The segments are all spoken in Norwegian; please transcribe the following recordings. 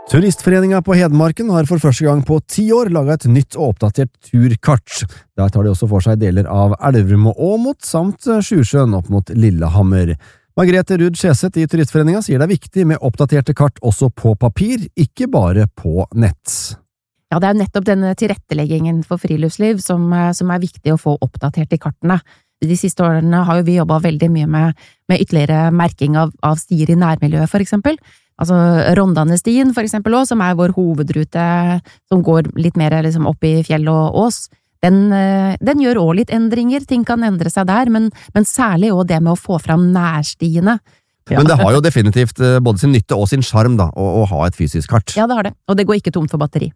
Turistforeningen på Hedmarken har for første gang på 10 år laget et nytt og oppdatert turkart. Der tar de også for seg deler av Elverum og Åmot, samt Sjusjøen opp mot Lillehammer. Margrethe Ruud Skjeseth i Turistforeningen sier det er viktig med oppdaterte kart også på papir, ikke bare på nett. Ja, det er nettopp denne tilretteleggingen for friluftsliv som er viktig å få oppdatert i kartene. De siste årene har jo vi jobbet veldig mye med ytterligere merking av stier i nærmiljøet, for eksempel. Altså Rondanestien for eksempel også, som er vår hovedrute, som går litt mer liksom, opp i fjell og ås. Den gjør også litt endringer, ting kan endre seg der, men særlig også det med å få fram nærstiene. Ja. Men det har jo definitivt både sin nytte og sin charm da, å ha et fysisk kart. Ja, det har det, og det går ikke tomt for batteri.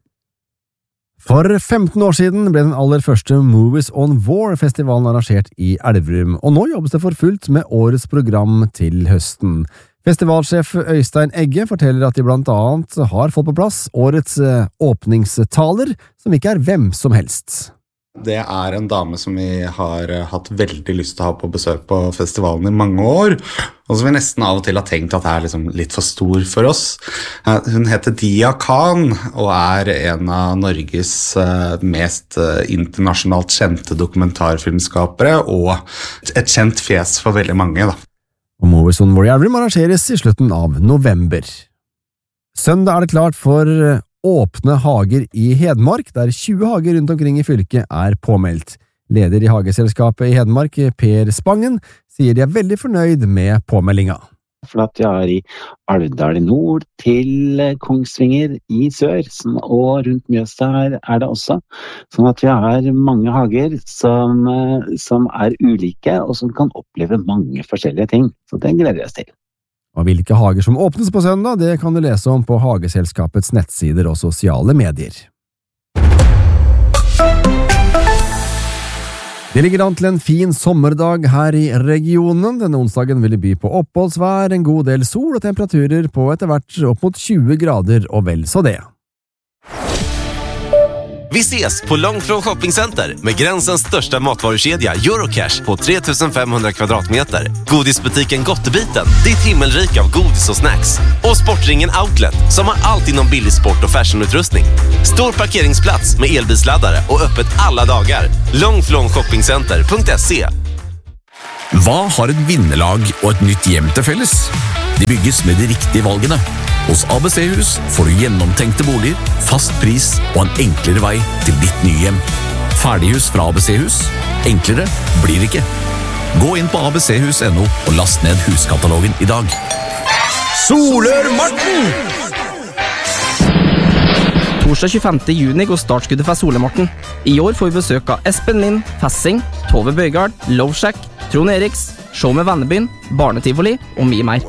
For 15 år siden ble den aller første Movies on War-festivalen arrangert i Elverum, og nå jobbes det for fullt med årets program til høsten. Festivalsjef Øystein Egge forteller at de blant annet har fått på plass årets åpningstaler, som ikke er hvem som helst. Det er en dame som vi har hatt veldig lyst til å ha på besøk på festivalen i mange år, og som vi nesten av og til har tenkt at er liksom litt for stor for oss. Hun heter Dia Khan, og er en av Norges mest internasjonalt kjente dokumentarfilmskapere, og et kjent fjes for veldig mange, da. Og Movies on War i Elverum arrangeres i slutten av november. Søndag er det klart for åpne hager i Hedmark, der 20 hager rundt omkring i fylket er påmeldt. Leder i Hageselskapet i Hedmark, Per Spangen, sier de er veldig fornøyd med påmeldinga. For at vi har i Alvdal i nord til Kongsvinger i sør, og rundt Mjøsa her er det også. Sånn at vi har mange hager som er ulike, og som kan oppleve mange forskjellige ting. Så det gleder vi oss til. Og hvilke hager som åpnes på søndag, det kan du lese om på Hageselskapets nettsider og sosiale medier. Det ligger an til en fin sommerdag her i regionen. Denne onsdagen vil det by på oppholdsvær, en god del sol og temperaturer på etter hvert opp mot 20 grader og vel så det. Vi ses på Långflon Shoppingcenter med gränsens största matvarukedja Eurocash på 3500 kvadratmeter. Godisbutiken Gottebiten, ditt himmelrik av godis och snacks. Och Sportringen Outlet som har allt inom billig sport och fashionutrustning. Stor parkeringsplats med elbilsladdare och öppet alla dagar. Långflonshoppingcenter.se. Hva har et vinnerlag og et nytt hjem til felles? De bygges med de riktige valgene. Hos ABC-hus får du gjennomtenkte boliger, fast pris og en enklere vei til ditt nye hjem. Ferdighus fra ABC-hus. Enklere blir det ikke. Gå inn på abchus.no og last ned huskatalogen i dag. Solørmarten! Torsdag 25. juni går startskuddet for Solørmarten. I år får vi besøk av Espen Lind, Fassing, Tove Bøygard, Loveshack, Trond Eriks, Show med Vennebyen, Barnetivoli og mye mer.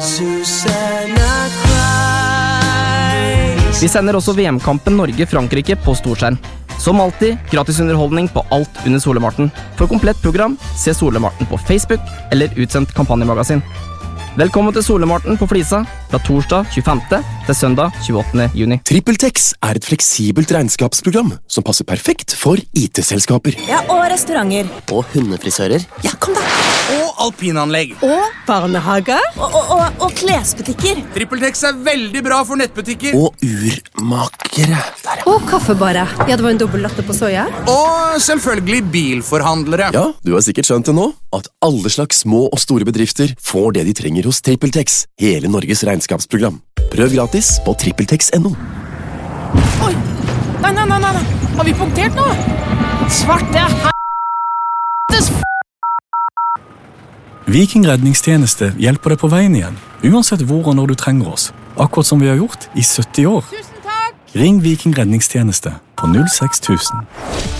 Vi sender også VM-kampen Norge-Frankrike på storskjerm. Som alltid, gratis underholdning på alt under Solørmarten. For komplett program, se Solørmarten på Facebook eller utsendt kampanjemagasin. Velkommen til Solørmarten på Flisa fra torsdag 25. til søndag 28. juni. TrippelTex er et fleksibelt regnskapsprogram som passer perfekt for IT-selskaper. Ja, og restauranter. Og hundefrisører. Ja, kom da. Og alpinanlegg. Og barnehager. Og klesbutikker. TrippelTex er veldig bra for nettbutikker. Og urmakere. Og kaffebarer. Ja, det var en dobbelt latte på soja. Og selvfølgelig bilforhandlere. Ja, du har sikkert skjønt det nå, at alle slags små og store bedrifter får det de trenger hos TrippelTex, hele Norges regnskapsprogram. Prøv gratis på trippeltex.no. Oi! Nei. Har vi punktert nå? Svarte helvetes Viking redningstjeneste hjelper deg på veien igjen, uansett hvor og når du trenger oss. Akkurat som vi har gjort i 70 år. Tusen takk! Ring Viking redningstjeneste på 06000.